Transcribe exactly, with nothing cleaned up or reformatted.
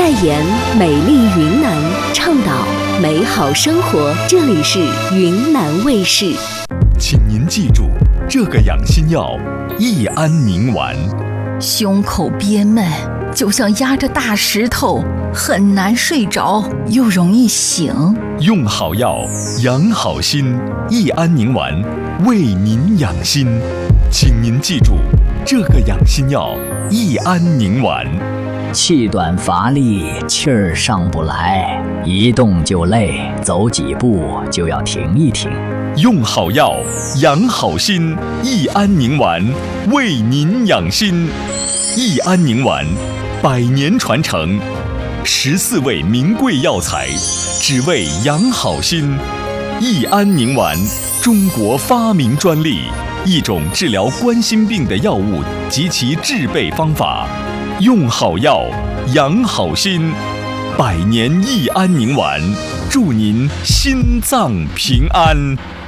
言美丽云南，倡导美好生活。这里是云南卫视。 请您记住，这个养心药益安宁丸。 胸口憋闷，就像压着大石头，很难睡着，又容易醒。 用好药，养好心，益安宁丸为您养心。请您记住，这个养心药益安宁丸。 气短乏力，气儿上不来，一动就累，走几步就要停一停。 用好药，养好心，益安宁丸为您养心。益安宁丸，百年传承，十四味名贵药材，只为养好心。益安宁丸，中国发明专利，一种治疗冠心病的药物及其制备方法。用好药，养好心，百年益安宁丸，祝您心脏平安。